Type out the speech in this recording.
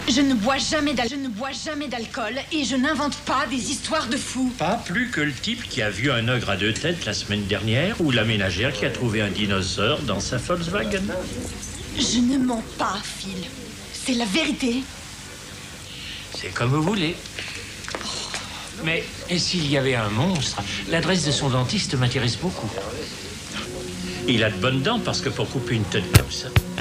Je ne bois jamais d'alcool et je n'invente pas des histoires de fous. Pas plus que le type qui a vu un ogre à deux têtes la semaine dernière ou la ménagère qui a trouvé un dinosaure dans sa Volkswagen. Je ne mens pas, Phil. C'est la vérité. C'est comme vous voulez. Mais et s'il y avait un monstre, l'adresse de son dentiste m'intéresse beaucoup. Il a de bonnes dents parce que pour couper une tête comme ça...